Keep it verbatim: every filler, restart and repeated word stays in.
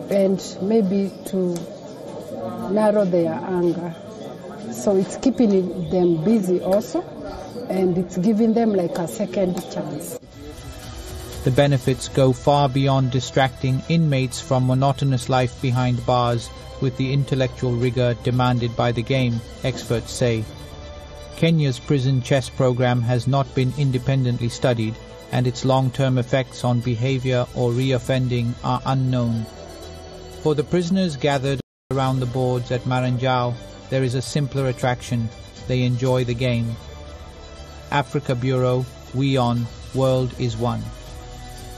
and maybe to narrow their anger. So it's keeping them busy also, and it's giving them like a second chance. The benefits go far beyond distracting inmates from monotonous life behind bars with the intellectual rigor demanded by the game, experts say. Kenya's prison chess program has not been independently studied, and its long-term effects on behavior or reoffending are unknown. For the prisoners gathered around the boards at Maranjao, there is a simpler attraction. They enjoy the game. Africa Bureau, WION, World is One.